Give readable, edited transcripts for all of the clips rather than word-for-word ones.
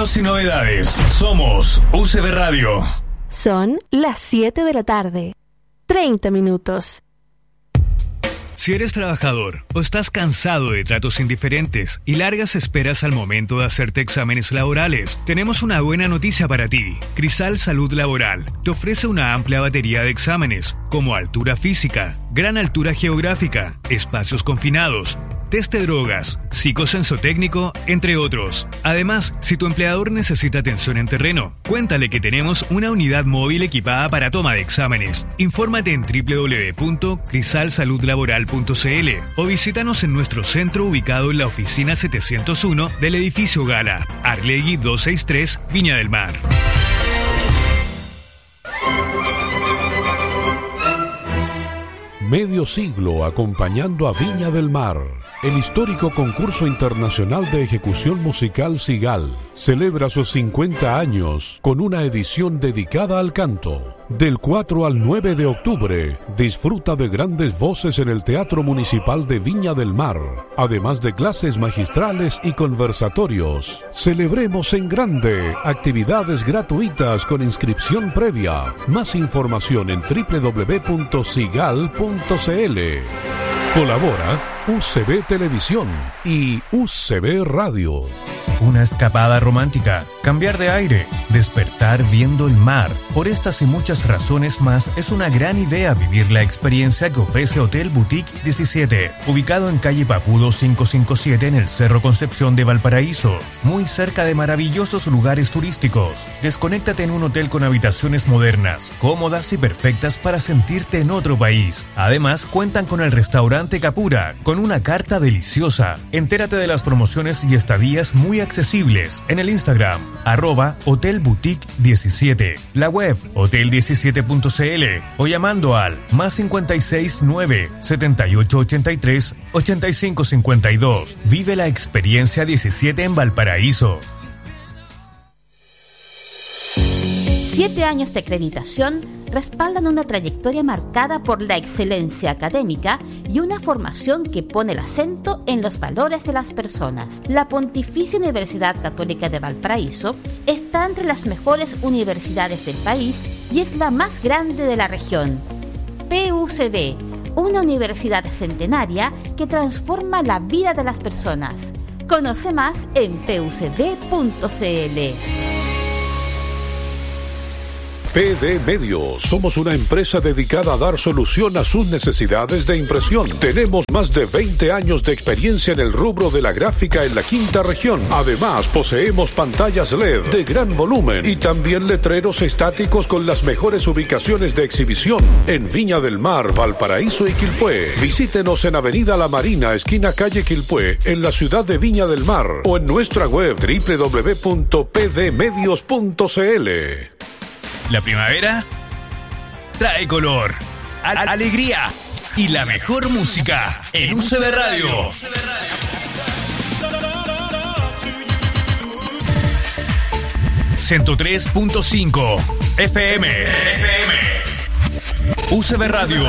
Éxitos y novedades. Somos UCB Radio. Son las 7 de la tarde. 30 minutos. Si eres trabajador o estás cansado de tratos indiferentes y largas esperas al momento de hacerte exámenes laborales, tenemos una buena noticia para ti. Crisal Salud Laboral te ofrece una amplia batería de exámenes, como altura física, gran altura geográfica, espacios confinados, test de drogas, psicosensotécnico, entre otros. Además, si tu empleador necesita atención en terreno, cuéntale que tenemos una unidad móvil equipada para toma de exámenes. Infórmate en www.crisalsaludlaboral.cl o visítanos en nuestro centro ubicado en la oficina 701 del edificio Gala, Arlegui 263, Viña del Mar. Medio siglo acompañando a Viña del Mar. El histórico concurso internacional de ejecución musical Sigal celebra sus 50 años con una edición dedicada al canto. Del 4 al 9 de octubre, disfruta de grandes voces en el Teatro Municipal de Viña del Mar, además de clases magistrales y conversatorios. Celebremos en grande, actividades gratuitas con inscripción previa. Más información en www.sigal.cl. Colabora UCB Televisión y UCB Radio. Una escapada romántica, cambiar de aire, despertar viendo el mar. Por estas y muchas razones más, es una gran idea vivir la experiencia que ofrece Hotel Boutique 17, ubicado en calle Papudo 557 en el Cerro Concepción de Valparaíso, muy cerca de maravillosos lugares turísticos. Desconéctate en un hotel con habitaciones modernas, cómodas y perfectas para sentirte en otro país. Además, cuentan con el restaurante Capura, con una carta deliciosa. Entérate de las promociones y estadías muy accesibles en el Instagram, @hotelboutique17, la web hotel17.cl o llamando al +56 9 7883 8552. Vive la experiencia 17 en Valparaíso. 7 años de acreditación respaldan una trayectoria marcada por la excelencia académica y una formación que pone el acento en los valores de las personas. La Pontificia Universidad Católica de Valparaíso está entre las mejores universidades del país y es la más grande de la región. PUCB, una universidad centenaria que transforma la vida de las personas. Conoce más en pucb.cl. PD Medios. Somos una empresa dedicada a dar solución a sus necesidades de impresión. Tenemos más de 20 años de experiencia en el rubro de la gráfica en la quinta región. Además, poseemos pantallas LED de gran volumen y también letreros estáticos con las mejores ubicaciones de exhibición en Viña del Mar, Valparaíso y Quilpué. Visítenos en Avenida La Marina, esquina calle Quilpué, en la ciudad de Viña del Mar, o en nuestra web www.pdmedios.cl. La primavera trae color, alegría y la mejor música en UCB Radio. 103.5 FM. UCB Radio.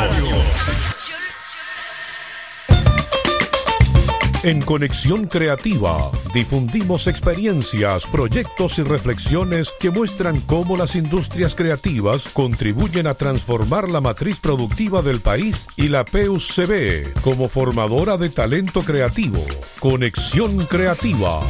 En Conexión Creativa difundimos experiencias, proyectos y reflexiones que muestran cómo las industrias creativas contribuyen a transformar la matriz productiva del país y la PUCB como formadora de talento creativo. Conexión Creativa.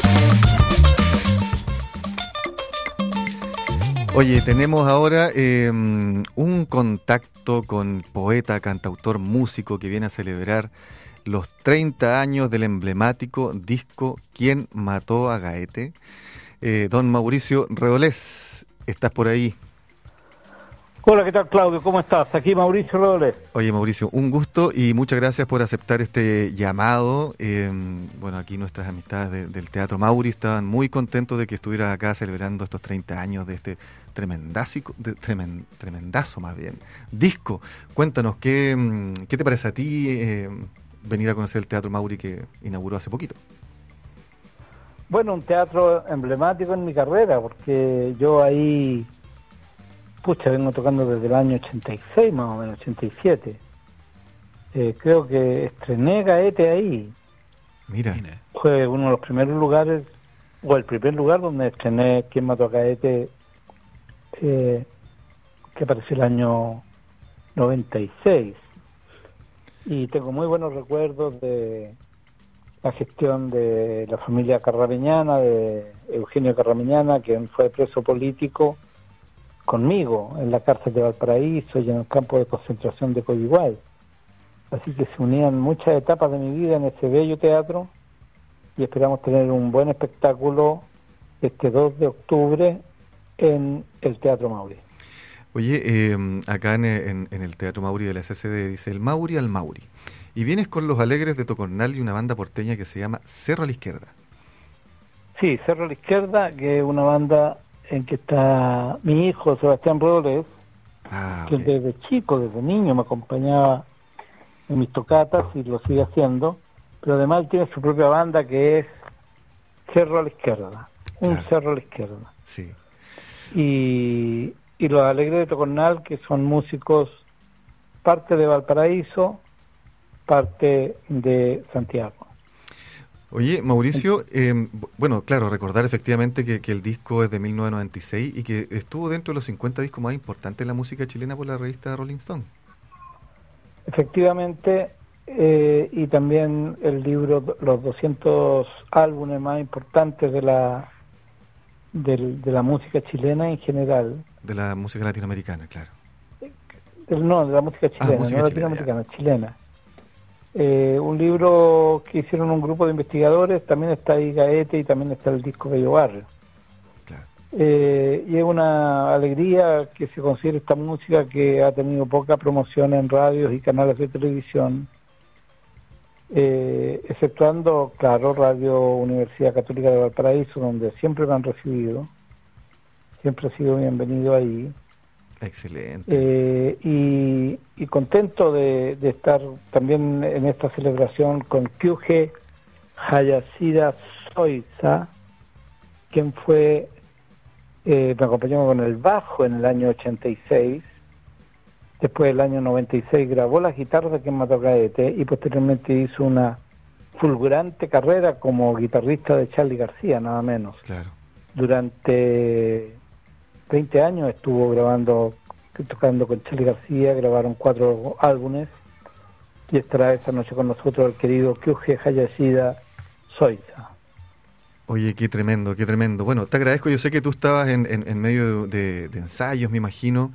Oye, tenemos ahora un contacto con poeta, cantautor, músico que viene a celebrar los 30 años del emblemático disco ¿Quién mató a Gaete? Don Mauricio Redolés, ¿estás por ahí? Hola, ¿qué tal, Claudio? ¿Cómo estás? Aquí Mauricio Redolés. Oye, Mauricio, un gusto y muchas gracias por aceptar este llamado. Bueno, aquí nuestras amistades del Teatro Mauri estaban muy contentos de que estuvieras acá celebrando estos 30 años de este tremendazo más bien, disco. Cuéntanos, ¿qué te parece a ti venir a conocer el Teatro Mauri que inauguró hace poquito? Bueno, un teatro emblemático en mi carrera, porque yo ahí, vengo tocando desde el año 86, más o menos, 87. Creo que estrené Gaete ahí. Mira. Fue uno de los primeros lugares o el primer lugar donde estrené ¿Quién mató a Gaete?, que apareció el año 96. Y tengo muy buenos recuerdos de la gestión de la familia Carramiñana, de Eugenio Carramiñana, quien fue preso político conmigo en la cárcel de Valparaíso y en el campo de concentración de Coyihuay. Así que se unían muchas etapas de mi vida en ese bello teatro y esperamos tener un buen espectáculo este 2 de octubre en el Teatro Mauri. Oye, acá en el Teatro Mauri de la SCD dice el Mauri al Mauri. Y vienes con Los Alegres de Tocornal y una banda porteña que se llama Cerro a la Izquierda. Sí, Cerro a la Izquierda, que es una banda en que está mi hijo Sebastián Robles, que okay. desde chico, desde niño me acompañaba en mis tocatas y lo sigue haciendo, pero además él tiene su propia banda que es Cerro a la Izquierda, un Cerro a la Izquierda. Sí. Y Los Alegres de Tocornal, que son músicos parte de Valparaíso, parte de Santiago. Oye, Mauricio, bueno, claro, recordar efectivamente que el disco es de 1996 y que estuvo dentro de los 50 discos más importantes de la música chilena por la revista Rolling Stone. Efectivamente, y también el libro Los 200 álbumes más importantes de la música chilena en general. De la música latinoamericana, claro. No, de la música chilena, música no chilena, latinoamericana, chilena. Un libro que hicieron un grupo de investigadores, también está ahí Gaete y también está el disco Bello Barrio. Claro. Y es una alegría que se considere esta música que ha tenido poca promoción en radios y canales de televisión, exceptuando, claro, Radio Universidad Católica de Valparaíso, donde siempre me han recibido, siempre he sido bienvenido ahí. Excelente. Y contento de estar también en esta celebración con Kyuge Hayashida Soiza, quien fue, me acompañó con el bajo en el año 86, después del año 96 grabó las guitarras de Quien mató a Gaete y posteriormente hizo una fulgurante carrera como guitarrista de Charly García, nada menos. Claro. Durante 20 años estuvo tocando con Charly García, grabaron 4 álbumes y estará esta noche con nosotros el querido Kyuge Hayashida Soiza. Oye, qué tremendo, qué tremendo. Bueno, te agradezco, yo sé que tú estabas en medio de ensayos, me imagino,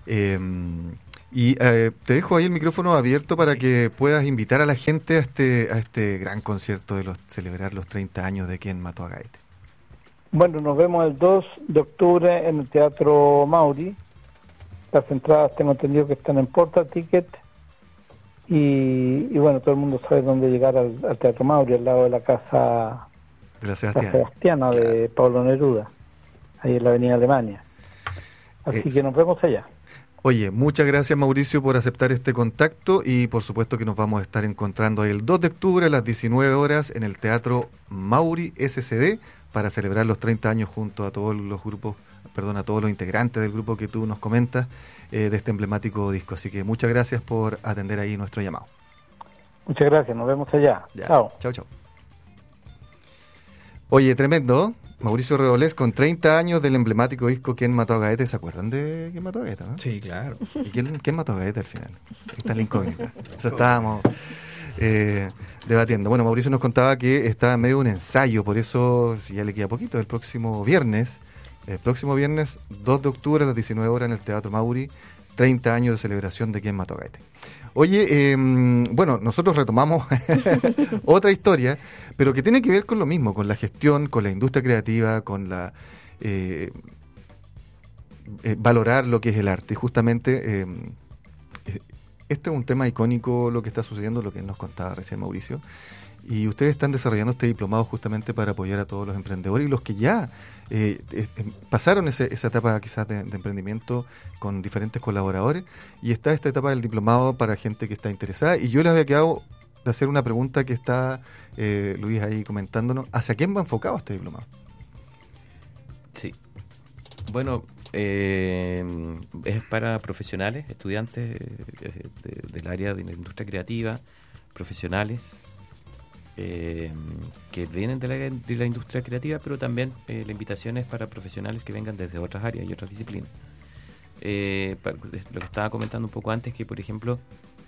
y te dejo ahí el micrófono abierto para que puedas invitar a la gente a este gran concierto de celebrar los 30 años de Quien mató a Gaete. Bueno, nos vemos el 2 de octubre en el Teatro Mauri. Las entradas tengo entendido que están en Porta Ticket. Y bueno, todo el mundo sabe dónde llegar al Teatro Mauri, al lado de la casa de la Sebastiana, claro, de Pablo Neruda, ahí en la Avenida Alemania. Así que nos vemos allá. Oye, muchas gracias, Mauricio, por aceptar este contacto y por supuesto que nos vamos a estar encontrando ahí el 2 de octubre a las 19 horas en el Teatro Mauri SCD para celebrar los 30 años junto a todos los grupos, a todos los integrantes del grupo que tú nos comentas de este emblemático disco. Así que muchas gracias por atender ahí nuestro llamado. Muchas gracias, nos vemos allá. Ya. Chao. Chao. Oye, tremendo. Mauricio Rebolés con 30 años del emblemático disco ¿Quién mató a Gaete? ¿Se acuerdan de ¿Quién mató a Gaete? ¿No? Sí, claro. ¿Y quién mató a Gaete al final? Esta es la incógnita. Eso estábamos debatiendo. Bueno, Mauricio nos contaba que está en medio de un ensayo, por eso, si ya le queda poquito, el próximo viernes 2 de octubre a las 19 horas en el Teatro Mauri, 30 años de celebración de ¿Quién mató a Gaete? Oye, bueno, nosotros retomamos otra historia, pero que tiene que ver con lo mismo, con la gestión, con la industria creativa, con la valorar lo que es el arte. Justamente, este es un tema icónico, lo que está sucediendo, lo que nos contaba recién Mauricio, y ustedes están desarrollando este diplomado justamente para apoyar a todos los emprendedores y los que ya pasaron esa etapa quizás de emprendimiento con diferentes colaboradores, y está esta etapa del diplomado para gente que está interesada. Y yo les había quedado de hacer una pregunta que está Luis ahí comentándonos. ¿Hacia quién va enfocado este diplomado? Sí. Bueno, es para profesionales, estudiantes del área de la industria creativa, profesionales, que vienen de la industria creativa, pero también la invitación es para profesionales que vengan desde otras áreas y otras disciplinas. Lo que estaba comentando un poco antes, que por ejemplo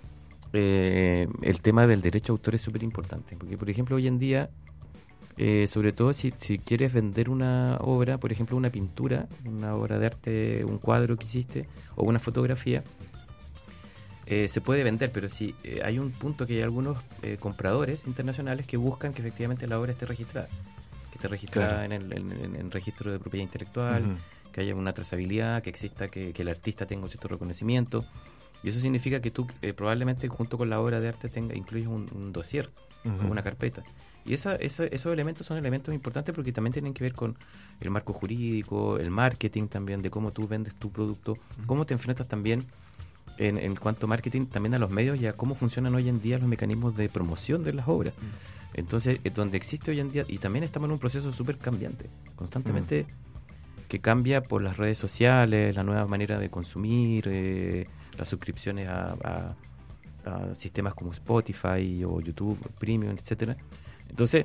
el tema del derecho a autor es súper importante, porque por ejemplo hoy en día, sobre todo si quieres vender una obra, por ejemplo una pintura, una obra de arte, un cuadro que hiciste o una fotografía, se puede vender, pero si hay un punto que hay algunos compradores internacionales que buscan que efectivamente la obra esté registrada, que esté registrada en el registro de propiedad intelectual, que haya una trazabilidad, que exista, que el artista tenga un cierto reconocimiento, y eso significa que tú probablemente junto con la obra de arte incluyes un dossier, una carpeta. Y esos elementos son elementos importantes porque también tienen que ver con el marco jurídico, el marketing también, de cómo tú vendes tu producto, cómo te enfrentas también en cuanto a marketing también a los medios y a cómo funcionan hoy en día los mecanismos de promoción de las obras. Entonces, donde existe hoy en día, y también estamos en un proceso súper cambiante, constantemente que cambia por las redes sociales, la nueva manera de consumir, las suscripciones a sistemas como Spotify o YouTube Premium, etcétera. Entonces,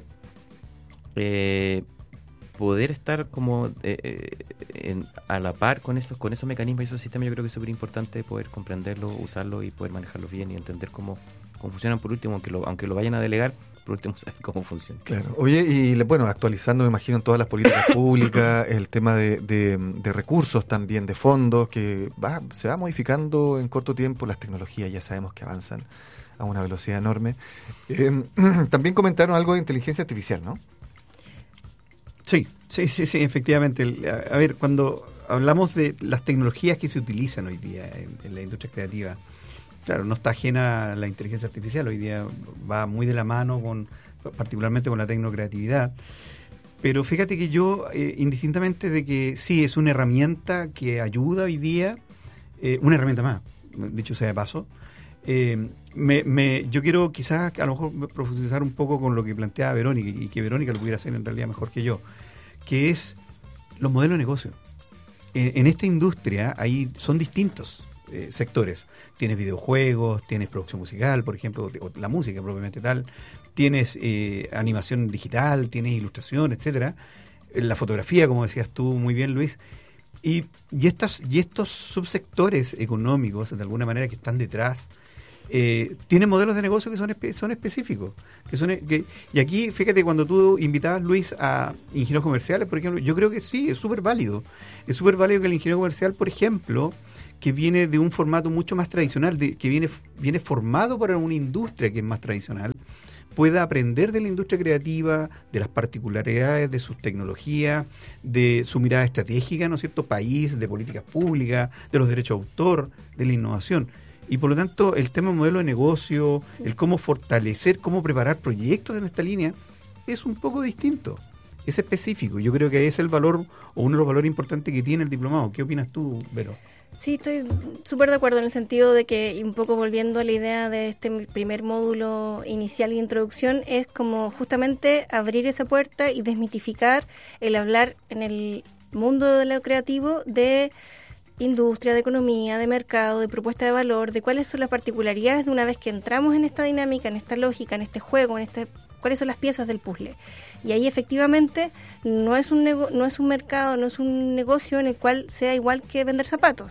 poder estar como a la par con esos mecanismos y esos sistemas, yo creo que es súper importante poder comprenderlos, usarlos y poder manejarlos bien y entender cómo funcionan por último, aunque lo vayan a delegar, por último saber cómo funciona. Claro. Oye, y bueno, actualizando, me imagino, en todas las políticas públicas, el tema de recursos también, de fondos, que se va modificando en corto tiempo, las tecnologías ya sabemos que avanzan a una velocidad enorme. También comentaron algo de inteligencia artificial, ¿no? Sí, efectivamente. A ver, cuando hablamos de las tecnologías que se utilizan hoy día en la industria creativa, claro, no está ajena a la inteligencia artificial. Hoy día va muy de la mano, particularmente con la tecnocreatividad. Pero fíjate que yo, indistintamente de que sí, es una herramienta que ayuda hoy día, una herramienta más, dicho sea de paso, yo quiero quizás a lo mejor profundizar un poco con lo que planteaba Verónica, y que Verónica lo pudiera hacer en realidad mejor que yo, que es los modelos de negocio. En esta industria son distintos sectores. Tienes videojuegos, tienes producción musical, por ejemplo, o la música propiamente tal, tienes animación digital, tienes ilustración, etcétera, la fotografía, como decías tú muy bien, Luis, y estos subsectores económicos, de alguna manera, que están detrás, tienen modelos de negocio que son específicos. Y aquí, fíjate, cuando tú invitabas, Luis, a ingenieros comerciales, por ejemplo, yo creo que sí, es súper válido. Es súper válido que el ingeniero comercial, por ejemplo, que viene de un formato mucho más tradicional, que viene formado para una industria que es más tradicional, pueda aprender de la industria creativa, de las particularidades de sus tecnologías, de su mirada estratégica, ¿no es cierto?, país, de políticas públicas, de los derechos de autor, de la innovación. Y por lo tanto, el tema modelo de negocio, el cómo fortalecer, cómo preparar proyectos en esta línea, es un poco distinto, es específico. Yo creo que es el valor, o uno de los valores importantes que tiene el diplomado. ¿Qué opinas tú, Vero? Sí, estoy súper de acuerdo en el sentido de que, un poco volviendo a la idea de este primer módulo inicial de introducción, es como justamente abrir esa puerta y desmitificar el hablar en el mundo de lo creativo de industria, de economía, de mercado, de propuesta de valor, de cuáles son las particularidades de una vez que entramos en esta dinámica, en esta lógica, en este juego, cuáles son las piezas del puzzle. Y ahí efectivamente no es un mercado, no es un negocio en el cual sea igual que vender zapatos,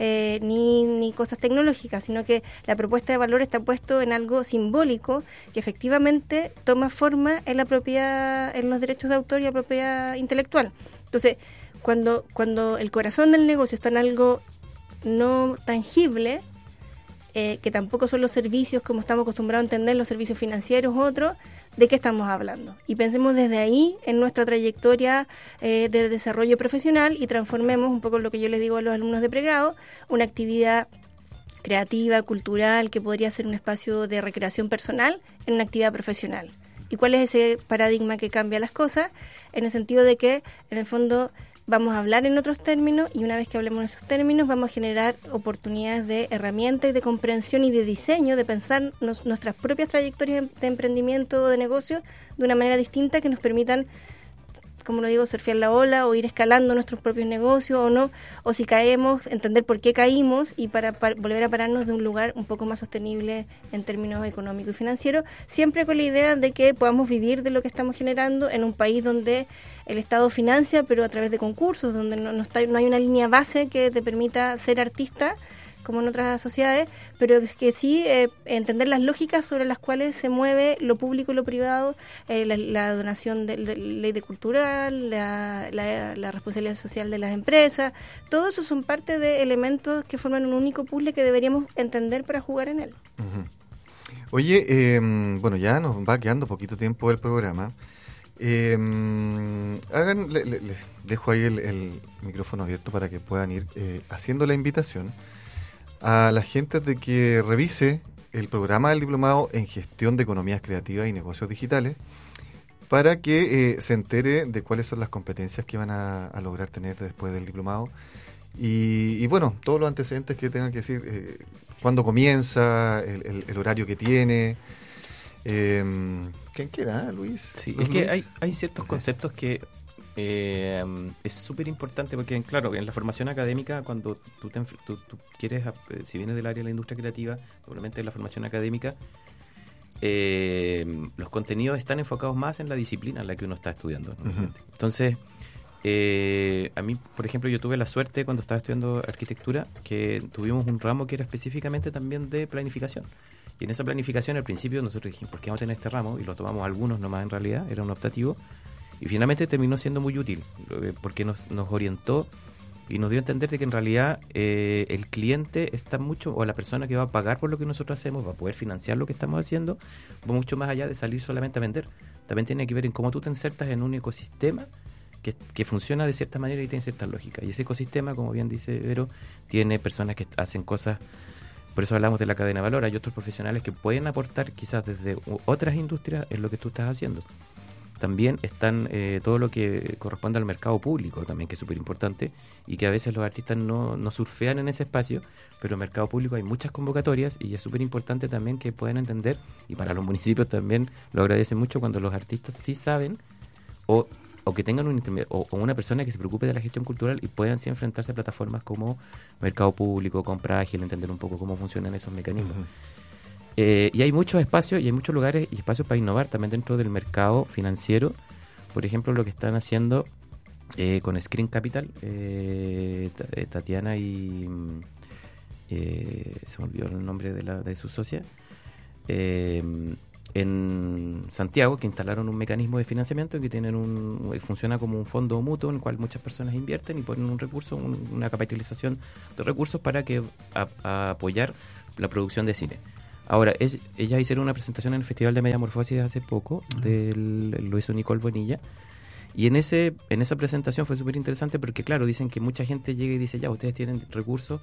ni cosas tecnológicas, sino que la propuesta de valor está puesto en algo simbólico que efectivamente toma forma en la propiedad, en los derechos de autor y la propiedad intelectual. Entonces, cuando el corazón del negocio está en algo no tangible, que tampoco son los servicios como estamos acostumbrados a entender, los servicios financieros u otros, ¿de qué estamos hablando? Y pensemos desde ahí en nuestra trayectoria de desarrollo profesional y transformemos un poco lo que yo les digo a los alumnos de pregrado, una actividad creativa, cultural, que podría ser un espacio de recreación personal, en una actividad profesional. ¿Y cuál es ese paradigma que cambia las cosas? En el sentido de que, en el fondo, vamos a hablar en otros términos, y una vez que hablemos en esos términos vamos a generar oportunidades de herramientas y de comprensión y de diseño, de pensar nuestras propias trayectorias de emprendimiento o de negocio de una manera distinta, que nos permitan como lo digo, surfear la ola o ir escalando nuestros propios negocios o no, o si caemos, entender por qué caímos y para volver a pararnos de un lugar un poco más sostenible en términos económicos y financieros, siempre con la idea de que podamos vivir de lo que estamos generando en un país donde el Estado financia, pero a través de concursos, donde no hay una línea base que te permita ser artista, como en otras sociedades, pero que sí entender las lógicas sobre las cuales se mueve lo público y lo privado, la donación de ley de cultural, la responsabilidad social de las empresas, todo eso son parte de elementos que forman un único puzzle que deberíamos entender para jugar en él. Uh-huh. Oye, bueno, ya nos va quedando poquito tiempo el programa. Les dejo ahí el micrófono abierto para que puedan ir haciendo la invitación a la gente de que revise el programa del diplomado en gestión de economías creativas y negocios digitales para que se entere de cuáles son las competencias que van a lograr tener después del diplomado y bueno, todos los antecedentes que tengan que decir, cuándo comienza, el horario que tiene. ¿Quién quiera, Luis? Sí, Luis. Es que hay ciertos conceptos que es súper importante porque, claro, en la formación académica, cuando tú quieres, si vienes del área de la industria creativa, probablemente en la formación académica, los contenidos están enfocados más en la disciplina en la que uno está estudiando. Uh-huh. Entonces, a mí, por ejemplo, yo tuve la suerte cuando estaba estudiando arquitectura que tuvimos un ramo que era específicamente también de planificación. Y en esa planificación, al principio, nosotros dijimos, ¿por qué vamos a tener este ramo? Y lo tomamos algunos nomás en realidad, era un optativo. Y finalmente terminó siendo muy útil, porque nos orientó y nos dio a entender de que en realidad el cliente está mucho, o la persona que va a pagar por lo que nosotros hacemos, va a poder financiar lo que estamos haciendo, va mucho más allá de salir solamente a vender. También tiene que ver en cómo tú te insertas en un ecosistema que funciona de cierta manera y tiene cierta lógica. Y ese ecosistema, como bien dice Vero, tiene personas que hacen cosas, por eso hablamos de la cadena de valor, hay otros profesionales que pueden aportar quizás desde otras industrias en lo que tú estás haciendo. También están todo lo que corresponde al mercado público, también que es súper importante, y que a veces los artistas no surfean en ese espacio, pero en el mercado público hay muchas convocatorias y es súper importante también que puedan entender, y para los municipios también lo agradecen mucho cuando los artistas sí saben o que tengan un intermedio, o una persona que se preocupe de la gestión cultural y puedan sí enfrentarse a plataformas como mercado público, compra ágil, entender un poco cómo funcionan esos mecanismos. Uh-huh. Y hay muchos espacios y hay muchos lugares y espacios para innovar también dentro del mercado financiero. Por ejemplo, lo que están haciendo con Screen Capital, Tatiana y se me olvidó el nombre de su socia, en Santiago, que instalaron un mecanismo de financiamiento en que funciona como un fondo mutuo en el cual muchas personas invierten y ponen un recurso, una capitalización de recursos para que a apoyar la producción de cine. Ahora, ellas hicieron una presentación en el Festival de Metamorfosis hace poco, lo hizo Nicole Bonilla, y en esa presentación fue súper interesante porque, claro, dicen que mucha gente llega y dice, ya, ustedes tienen recursos,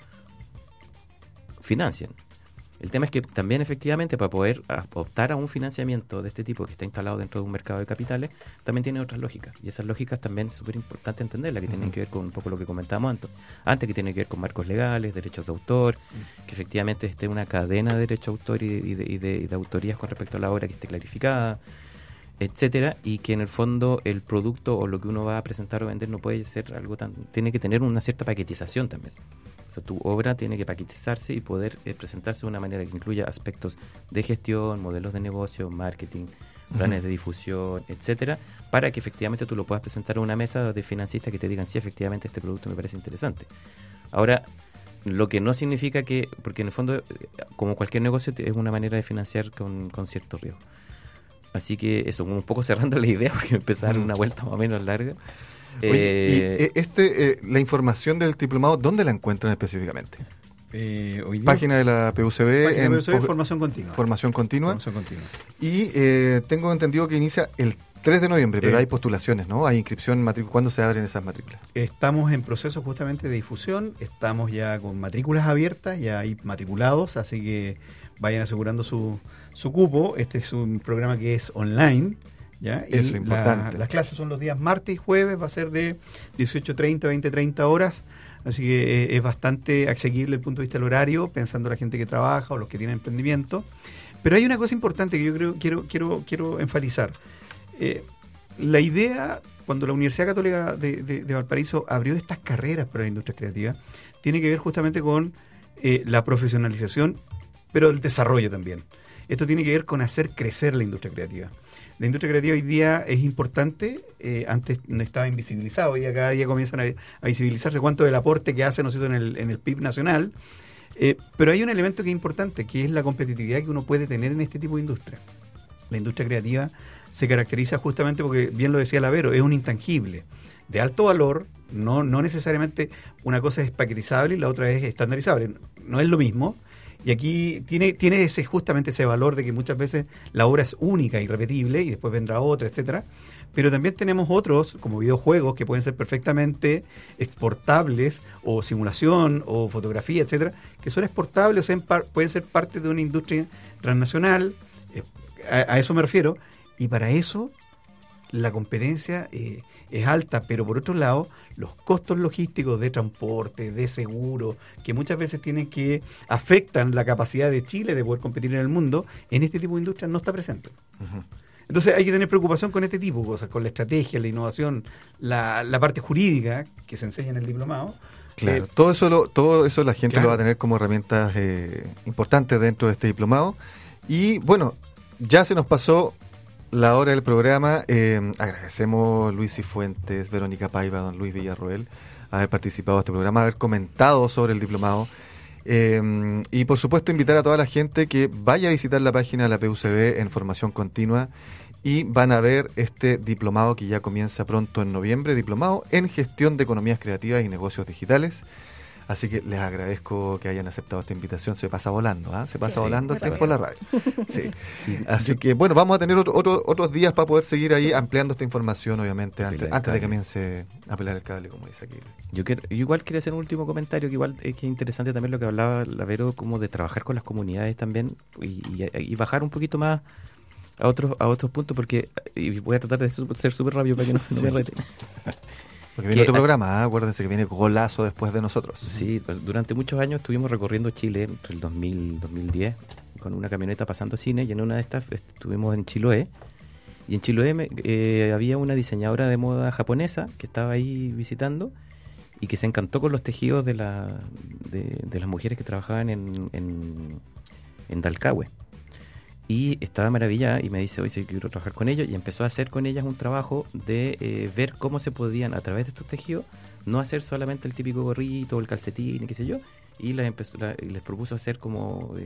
financien. El tema es que también, efectivamente, para poder optar a un financiamiento de este tipo que está instalado dentro de un mercado de capitales, también tiene otras lógicas. Y esas lógicas también es súper importante entenderlas, que tienen que ver con un poco lo que comentábamos antes, que tiene que ver con marcos legales, derechos de autor, que efectivamente esté una cadena de derechos de autor y de autorías con respecto a la obra que esté clarificada, etcétera, y que en el fondo el producto o lo que uno va a presentar o vender no puede ser algo tiene que tener una cierta paquetización también. O sea, tu obra tiene que paquetizarse y poder presentarse de una manera que incluya aspectos de gestión, modelos de negocio, marketing, planes de difusión, etcétera, para que efectivamente tú lo puedas presentar a una mesa de financistas que te digan, sí, efectivamente este producto me parece interesante. Ahora, lo que no significa que, porque en el fondo, como cualquier negocio, es una manera de financiar con cierto riesgo. Así que eso, un poco cerrando la idea, porque empezar una vuelta más o menos larga. Oye, y la información del diplomado, ¿dónde la encuentran específicamente? Página de la PUCB. Formación continua. Formación continua. Y tengo entendido que inicia el 3 de noviembre, pero hay postulaciones, ¿no? Hay inscripción, matrícula. ¿Cuándo se abren esas matrículas? Estamos en proceso justamente de difusión. Estamos ya con matrículas abiertas, ya hay matriculados, así que vayan asegurando su cupo. Este es un programa que es online. ¿Ya? Eso es importante. Las clases son los días martes y jueves, va a ser de 18:30 a 20:30 horas, así que es bastante asequible desde el punto de vista del horario, pensando en la gente que trabaja o los que tienen emprendimiento. Pero hay una cosa importante que yo quiero enfatizar. La idea cuando la Universidad Católica de Valparaíso abrió estas carreras para la industria creativa, tiene que ver justamente con la profesionalización, pero el desarrollo también. Esto tiene que ver con hacer crecer la industria creativa. La industria creativa hoy día es importante, antes no estaba invisibilizado, hoy día cada día comienzan a visibilizarse cuánto del aporte que hace, ¿no es cierto?, en el PIB nacional, pero hay un elemento que es importante, que es la competitividad que uno puede tener en este tipo de industria. La industria creativa se caracteriza justamente porque, bien lo decía Lavero, es un intangible de alto valor, no necesariamente una cosa es paquetizable y la otra es estandarizable, no es lo mismo. Y aquí tiene justamente ese valor de que muchas veces la obra es única, irrepetible, y después vendrá otra, etcétera. Pero también tenemos otros, como videojuegos, que pueden ser perfectamente exportables, o simulación, o fotografía, etcétera, que son exportables, pueden ser parte de una industria transnacional, a eso me refiero, y para eso la competencia es alta, pero por otro lado, los costos logísticos de transporte, de seguro, que muchas veces afectan la capacidad de Chile de poder competir en el mundo, en este tipo de industria no está presente. Uh-huh. Entonces hay que tener preocupación con este tipo de cosas, con la estrategia, la innovación, la parte jurídica que se enseña en el diplomado. Claro, todo eso la gente lo va a tener como herramientas importantes dentro de este diplomado. Y bueno, ya se nos pasó la hora del programa. Agradecemos Luis Cifuentes, Verónica Paiva, don Luis Villarroel, haber participado de este programa, haber comentado sobre el diplomado. Y por supuesto invitar a toda la gente que vaya a visitar la página de la PUCB en formación continua y van a ver este diplomado que ya comienza pronto en noviembre, diplomado en gestión de economías creativas y negocios digitales. Así que les agradezco que hayan aceptado esta invitación. Se pasa volando, ¿eh? Se pasa volando el tiempo en la radio. Sí. Así que bueno, vamos a tener otros días para poder seguir ahí ampliando esta información, obviamente, antes de que comience a pelar el cable, como dice aquí. Yo igual quería hacer un último comentario, que igual es que es interesante también lo que hablaba Lavero, como de trabajar con las comunidades también y bajar un poquito más a otros puntos, porque y voy a tratar de ser súper rápido para que no me rete. Porque viene otro programa, acuérdense que viene Golazo después de nosotros. Sí, durante muchos años estuvimos recorriendo Chile, entre el 2000 y 2010, con una camioneta pasando cine, y en una de estas estuvimos en Chiloé, y en Chiloé había una diseñadora de moda japonesa que estaba ahí visitando, y que se encantó con los tejidos de las mujeres que trabajaban en Dalcahue. Y estaba maravillada y me dice, oye, quiero trabajar con ellos, y empezó a hacer con ellas un trabajo de ver cómo se podían, a través de estos tejidos, no hacer solamente el típico gorrito, el calcetín y qué sé yo, y les propuso hacer como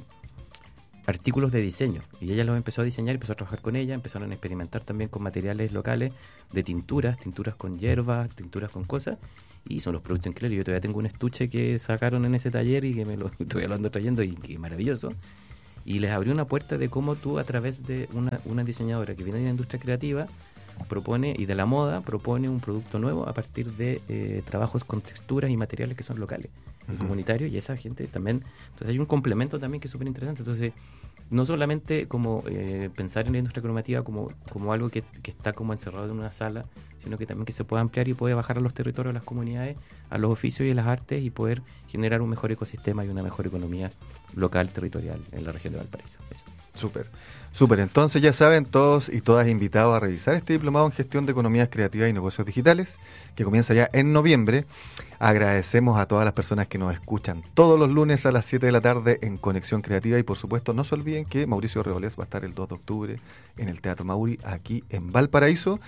artículos de diseño, y ella los empezó a diseñar, empezó a trabajar con ella, empezaron a experimentar también con materiales locales de tinturas con hierbas, tinturas con cosas, y son los productos increíbles. Yo todavía tengo un estuche que sacaron en ese taller y que me lo todavía lo ando trayendo, y que maravilloso. Y les abrió una puerta de cómo tú, a través de una diseñadora que viene de la industria creativa, propone, y de la moda, propone un producto nuevo a partir de trabajos con texturas y materiales que son locales y comunitarios, y esa gente también. Entonces hay un complemento también que es súper interesante. Entonces, no solamente como pensar en la industria creativa como algo que está como encerrado en una sala, sino que también que se puede ampliar y puede bajar a los territorios, a las comunidades, a los oficios y a las artes, y poder generar un mejor ecosistema y una mejor economía local, territorial en la región de Valparaíso. Eso. Súper. Entonces ya saben, todos y todas invitados a revisar este diplomado en gestión de economías creativas y negocios digitales, que comienza ya en noviembre. Agradecemos a todas las personas que nos escuchan todos los lunes a las 7 de la tarde en Conexión Creativa, y por supuesto no se olviden que Mauricio Rebolés va a estar el 2 de octubre en el Teatro Mauri, aquí en Valparaíso.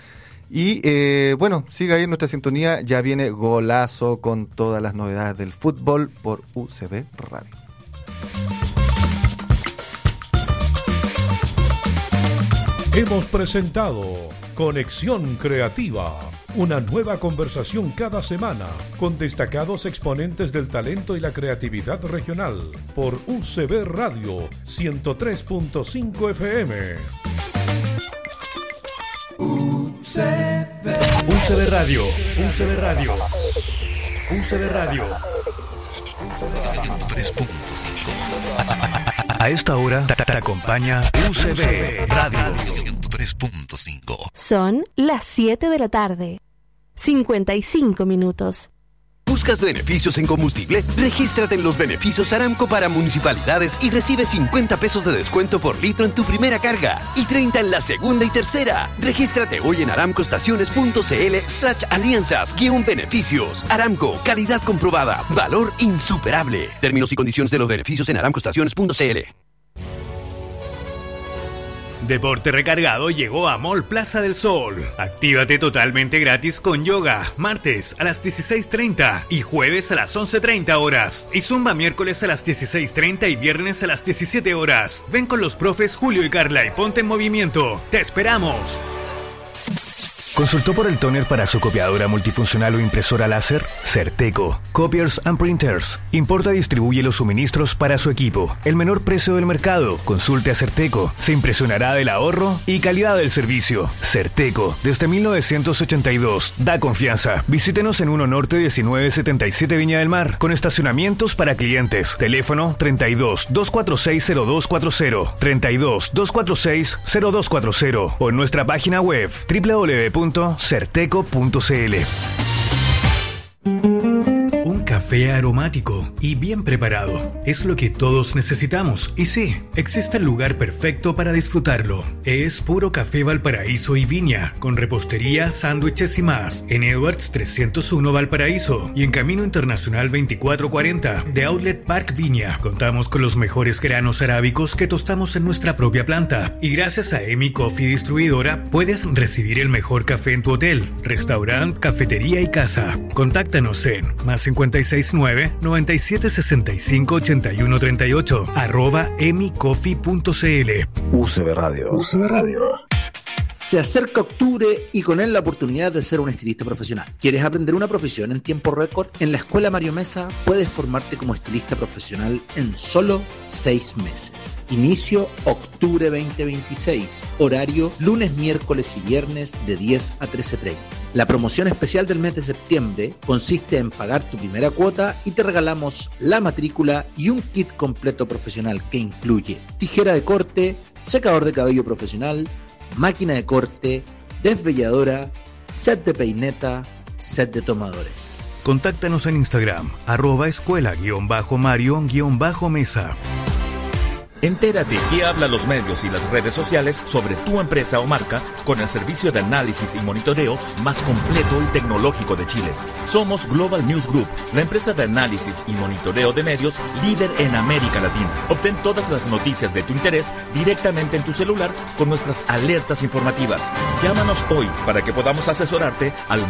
Y bueno, siga ahí en nuestra sintonía, ya viene Golazo con todas las novedades del fútbol por UCB Radio. Hemos presentado Conexión Creativa, una nueva conversación cada semana con destacados exponentes del talento y la creatividad regional por UCB Radio 103.5 FM. UCB Radio. 103.5. A esta hora te acompaña UCB Radio 103.5. Son las 7 de la tarde, 55 minutos. ¿Buscas beneficios en combustible? Regístrate en los beneficios Aramco para municipalidades y recibe 50 pesos de descuento por litro en tu primera carga y 30 en la segunda y tercera. Regístrate hoy en aramcoestaciones.cl/alianzas-beneficios. Aramco, calidad comprobada, valor insuperable. Términos y condiciones de los beneficios en aramcoestaciones.cl. Deporte Recargado llegó a Mall Plaza del Sol. Actívate totalmente gratis con yoga, martes a las 16:30 y jueves a las 11:30 horas. Y zumba miércoles a las 16:30 y viernes a las 17 horas. Ven con los profes Julio y Carla y ponte en movimiento. ¡Te esperamos! ¿Consultó por el tóner para su copiadora multifuncional o impresora láser? Certeco, Copiers and Printers. Importa y distribuye los suministros para su equipo. El menor precio del mercado. Consulte a Certeco. Se impresionará del ahorro y calidad del servicio. Certeco, desde 1982. Da confianza. Visítenos en 1 Norte 1977 Viña del Mar, con estacionamientos para clientes. Teléfono 32-246-0240, 32-246-0240 o en nuestra página web www.certeco.cl. Un café aromático y bien preparado es lo que todos necesitamos. Y sí, existe el lugar perfecto para disfrutarlo. Es Puro Café Valparaíso y Viña, con repostería, sándwiches y más, en Edwards 301 Valparaíso y en Camino Internacional 2440 de Outlet Park Viña. Contamos con los mejores granos arábicos que tostamos en nuestra propia planta. Y gracias a Emi Coffee Distribuidora puedes recibir el mejor café en tu hotel, restaurante, cafetería y casa. Contáctanos en +569 9765 @emicoffee.cl. UCB Radio. UCB Radio. Se acerca octubre y con él la oportunidad de ser un estilista profesional. ¿Quieres aprender una profesión en tiempo récord? En la Escuela Mario Mesa puedes formarte como estilista profesional en solo 6 meses. Inicio octubre 2026. Horario lunes, miércoles y viernes de 10 a 13:30. La promoción especial del mes de septiembre consiste en pagar tu primera cuota y te regalamos la matrícula y un kit completo profesional que incluye tijera de corte, secador de cabello profesional, máquina de corte, desvelladora, set de peineta, set de tomadores. Contáctanos en Instagram, @escuela_mario_mesa. Entérate qué hablan los medios y las redes sociales sobre tu empresa o marca con el servicio de análisis y monitoreo más completo y tecnológico de Chile. Somos Global News Group, la empresa de análisis y monitoreo de medios líder en América Latina. Obtén todas las noticias de tu interés directamente en tu celular con nuestras alertas informativas. Llámanos hoy para que podamos asesorarte al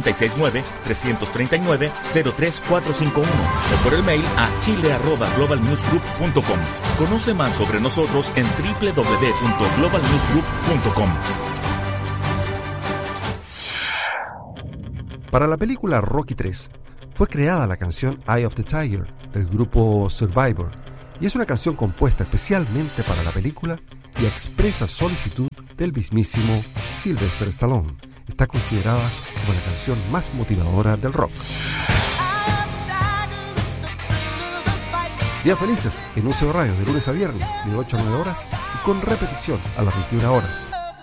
+569-339-03451 o por el mail a chile@globalnewsgroup.com. Conoce más sobre nosotros en www.globalnewsgroup.com. Para la película Rocky 3 fue creada la canción Eye of the Tiger del grupo Survivor y es una canción compuesta especialmente para la película y expresa solicitud del mismísimo Sylvester Stallone. Está considerada como la canción más motivadora del rock. Días felices en UCB Radio de lunes a viernes de 8 a 9 horas y con repetición a las 21 horas.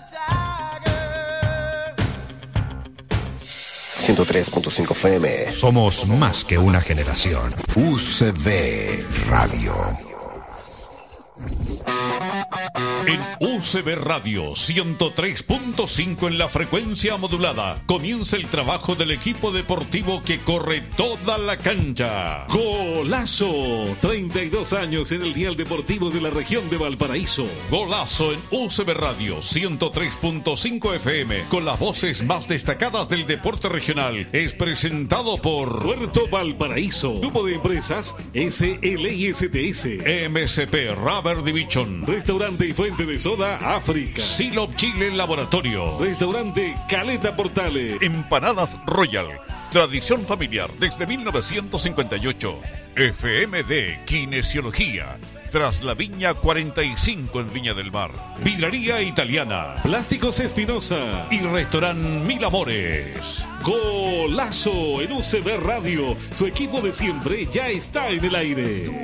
103.5 FM. Somos más que una generación. UCB Radio. En UCB Radio 103.5 en la frecuencia modulada comienza el trabajo del equipo deportivo que corre toda la cancha. ¡Golazo! 32 años en el dial deportivo de la región de Valparaíso. Golazo en UCB Radio 103.5 FM con las voces más destacadas del deporte regional. Es presentado por Puerto Valparaíso, Grupo de Empresas SLISTS, MSP Rubber Division, Restaurante y Fuente de Soda África, Silop Chile Laboratorio, Restaurante Caleta Portales, Empanadas Royal, tradición familiar desde 1958, FMD Kinesiología, tras la Viña 45 en Viña del Mar, Vidrería Italiana, Plásticos Espinosa y Restaurant Mil Amores. Golazo en UCB Radio, su equipo de siempre ya está en el aire.